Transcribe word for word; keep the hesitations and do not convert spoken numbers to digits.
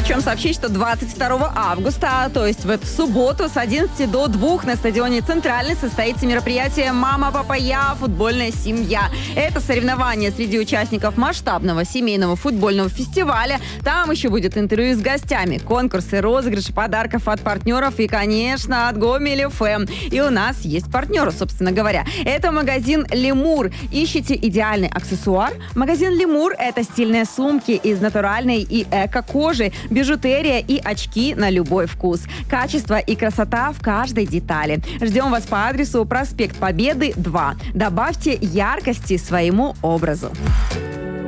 чем сообщить, что двадцать второго августа, то есть в эту субботу с одиннадцати до двух на стадионе «Центральный» состоится мероприятие «Мама, папа, я. Футбольная семья». Это соревнование среди участников масштабного семейного футбольного фестиваля. Там еще будет интервью с гостями, конкурсы, розыгрыши подарков от партнеров и, конечно, от Гомель эф эм. И у нас есть партнеры, собственно говоря. Это магазин «Лемур». Ищите идеальный аксессуар? Магазин «Лемур» — это стильные сумки из натуральной и эко-кожи, бижутерия и очки на любой вкус. Качество и красота в каждой детали. Ждем вас по адресу проспект Победы, два. Добавьте яркости своему образу.